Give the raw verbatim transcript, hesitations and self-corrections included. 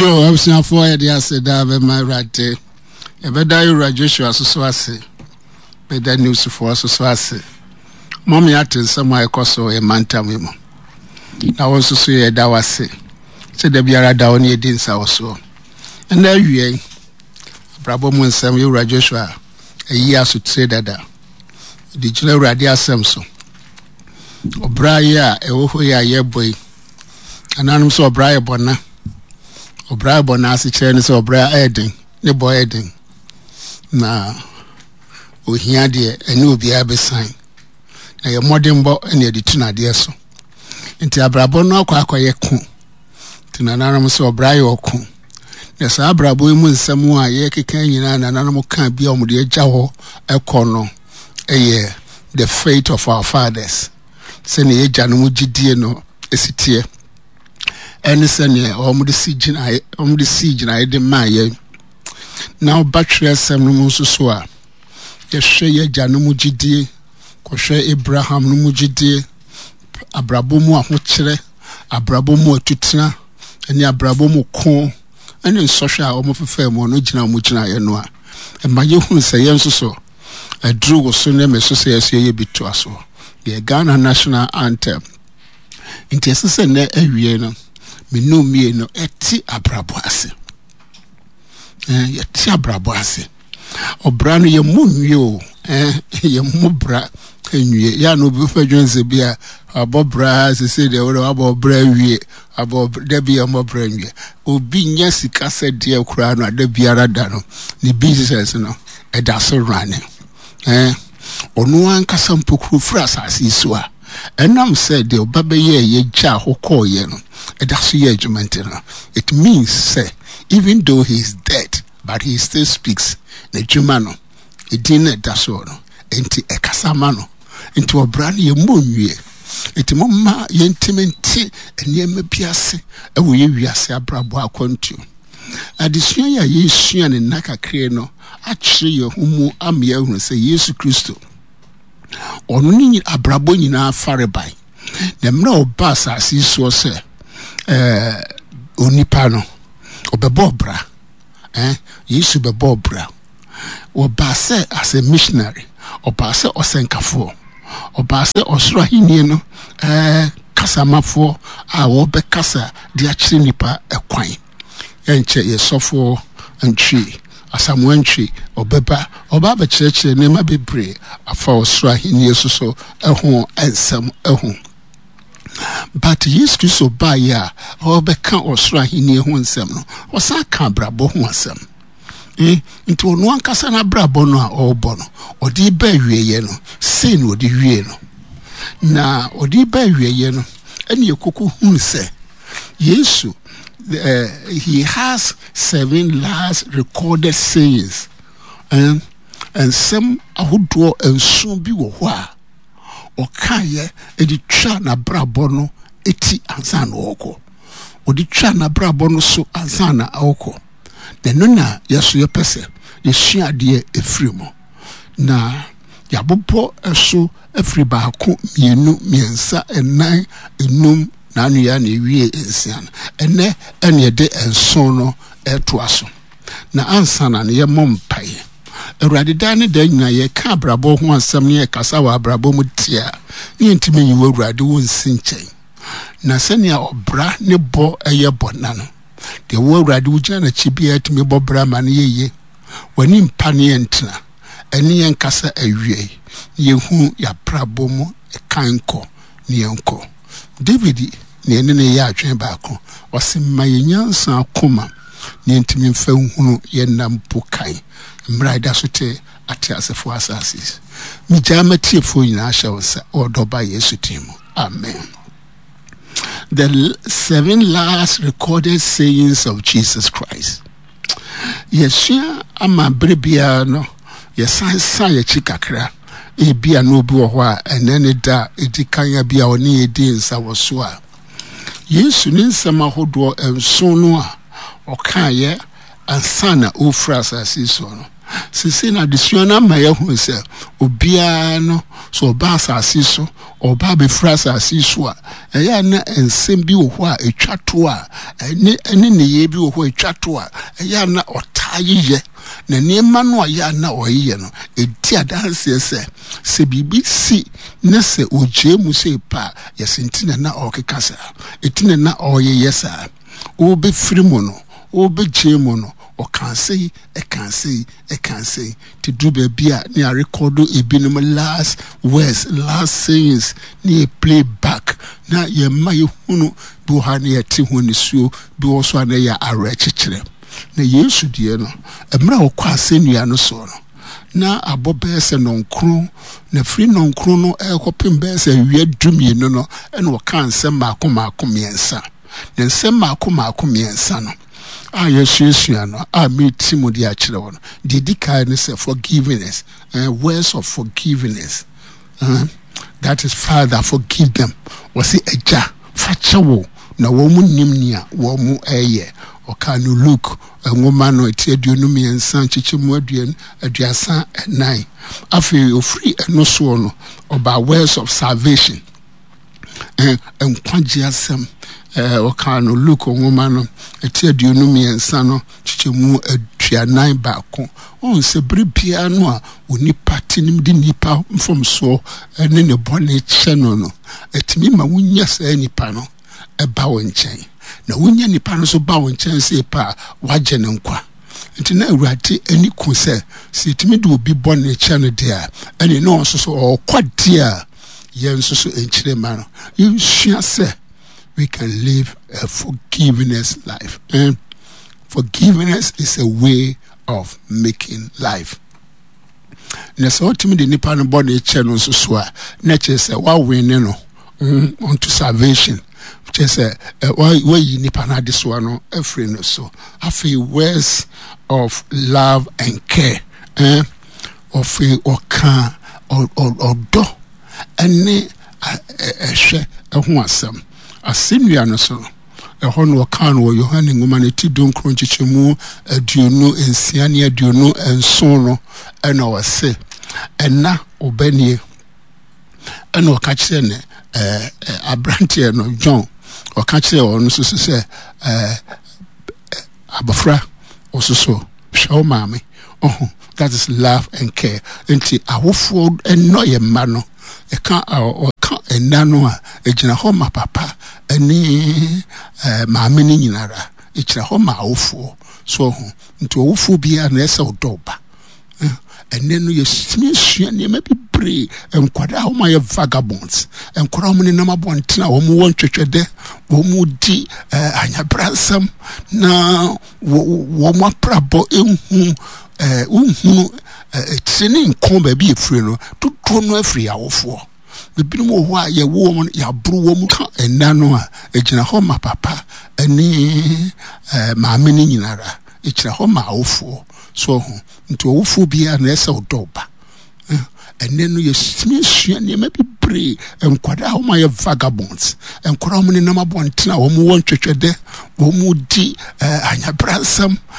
Yo, I'm saying for the acid have my right. A better Joshua so ase. Better news for us so ase. Mommy at somewhere coso a manta mimo. I also say that was say. Said the biara down ye didn't so. And there you are. Bravo Monsam, you Joshua. A year should say that. The general Radia Samson. Obraya, a wohoya ye boy. And I'm so Obraya Bona. Obraya Bona, as a Chinese Obraya Edding, the boy Edding. Now, we hear dear, and you be able to sign. Now, your modern boy and your tuna dear so. Into Abrabo no quack ye coon. To an anonymous Obraya or coon. There's Abrabo moon somewhere, ye can you and an animal can't be on the jaw, a corner. A year, the fate of our fathers. Send ye Janamuji dear no, a city. And send ye, or the siege, I, on the siege, and I demand. Now, battery some Mususwa. Yes, share Janamuji dear, Koshe Abraham Numuji dear, Abrabomo Huchere, Abrabomo Tutna, and the Abrabomo Con, and in social almost fair monogina Mujina Yanua. And my young say, so. A drew was soon name association ye be to us. The Ghana national anthem. In Texas and there every year, me no me no eti abraboase. Eh, ye ti abraboase. Obrano ye moon yo, eh, ye mubra, and ye ya no buffer jones a beer, above bras, say the order about bravery, about Debbie or more brain. Obi Yasika said, dear crown, or the Biara Dano, the business, no, a dazzle running. Eh, or no one can some poke who fras as he swore. And now said the Baba ye ye jar who call ye no, a dash ye jumentino. It means, say, even though he is dead, but he still speaks. The Jumano, a dinner dasono, enti a casamano, into a brand new moon ye. It mamma yentimenti and ye me piasse, and we yase abrabo contu. Addition ya ye shuan in Naka Creno. Actually, your humu amia who say Yesu Christo. Or nini abrabo nyina fare by. Them no bass as he so say, eh, onipano, or bebobra, eh, Yesu bebobra, or basse as a missionary, or basse or senkafo, or basse or swahiniano, eh, casamafo, a wobe casa, dear chinipa, a quine, and che ye sofo and tree. Asamwenchi or beba or baba church nema be brave a false swahini so a home and some a home. But yes to so buy ya or become or swahini one sem or sa cabra bo one sem. Eh, into one casana brabono or bono or di berry yeno, sin or di yeno. Na or di berry yeno, and your cuckoo whom say, Yesu. Uh, he has seven last recorded sayings, and and some who draw and soon be wa or kaya and the chana brabono eti ansana oko or the chana brabono so ansana oko. The nona yasu ya pese yeshia die efrimo na yabopo eso efri baako mienu miensa enai enum na anu ya na ewie ensian ene ene de enson no eto na ansa na ye mompaye awurade da ne da nyina ye ka abrabo ho asam ne ye kasa wa abrabo mu tia ne ntime yi awurade won sinchen na senia obra ne bo eye bona no de wo awurade wo gina na chibia timi bo bra ma ne ye wani mpa ne entena ene ye nkasa awie ye hu ya brabo mu e kanko ne yenko David ne ene ne ya atwen baako osimma yenyansa akoma ne ntimi mfa hunu ye nam pokai mraida sote ati asefo asasis mi jama tiefo nyina ahya wonsa odoba Yesu timu amen. The seven last recorded sayings of Jesus Christ. Yeshua ama brebia no yesan sa ye chikakra e bia no bi wo ho a enene da edikanya bia oni edi nsa woso a Yesu ni nsama hodo enso no a okaye ansana ofra asase so no sisi na desua na ma ye hu se obia no so ba asase so oba be fra asase so a eya na ensem bi wo ho a etwa to a ene ene ne ye bi wo ho etwa to a eya na otaye na niema no ya na oye no edi adanse se se bibi si na se ojemu se pa yesentina na okekasa etine na oye yesa o be frimo no o be jemu no o can say e can say e can say to do be a ni a record e binom last words last sayings ni play back na ye ma ye hunu bu ha na ye ti honi suo bi wo so na ya are chechire na Yesu die no emra okwa asennua no so no na abobe se nonkro na free nonkro no ekopem be se wie dumie no no ene wo kan se maako maako miensa na se maako maako miensa no a Yesu no a meti mo di a kire wo no didi kai ne se forgiveness uh, words of forgiveness uh, that is Father forgive them was it eja fachewo na wo mu nimnia wo mu eye okanu look ngoma no eti aduonu miensa chichimu aduan aduasa nine afi ofri eno so no oba words of salvation eh enkwagye asem eh okanu look ngoma no eti aduonu miensa no chichimu aduanan baako on se bribia no a onipa tinim di nipa mfom so ene ne bone cheno no etimi ma wunya sa nipa no eba wonchen na wunya nipa no so ba wonchen se pa waje ne nkwa nti na awurade ani ku se se etimi de obi bone cheno de a ene no so so okwade a yen so so enchire ma no you share say we can live a forgiveness life and forgiveness is a way of making life. Na so otimi de nipa no bone cheno so so a na che se wa win no mm, unto salvation che se wa wa yi nipa na de so no afre no so afi words of love and care eh of or can or or do ene ehwe ehun asem asenua no so ehon no kan wo Yohane ngoma ne ti don kronchichemu aduonu ensia ne aduonu enson no ena wase ena obanie ena okachire ne eh abrantie no John okachire ono so se eh abafra ososo show mame oh that is love and care enti awofo eno ye ma no e kan ka enano a ejina ho ma papa ani eh maame ni nyinara ejina ho ma awofo so ho nti awofo bia na ese odoba enenu ye smisua ne ma bibre enkwada ho ma ye vagabonds enkwada ho ne nama bontena wo mu won twetwede wo mu di anyabransam na wo mu aprabo enhu eh unhu etini nkon ba bi efre no tutu no afri awofo bibinu mo ho a ye wo mo ya bru wo mu ka enano a ejina ho ma papa ani eh maame ni nyinara ejina ho ma awofo so ho nti awofo bia na ese odoba enenu ye smisua ne ma bibre enkwada ho ma ye vagabonds enkwada ho ne nama bontena wo mu won twetwede wo mu di anyabransam